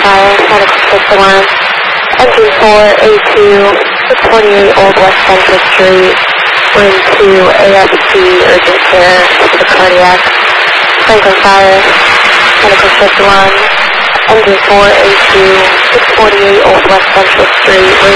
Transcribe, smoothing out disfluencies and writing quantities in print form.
Fire, medical system on. Engine 4A2, 648 Old West Central Street, wind 2 AFC, urgent care to the cardiac. Franklin Fire, medical system on. Engine 4A2, 648 Old West Central Street, wind